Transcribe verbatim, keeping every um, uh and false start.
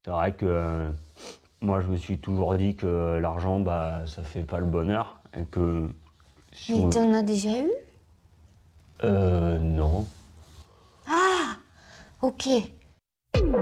C'est vrai que euh, moi, je me suis toujours dit que l'argent, bah, ça fait pas le bonheur. Et que si Mais on... t'en as déjà eu? Euh, non. Ah, ok.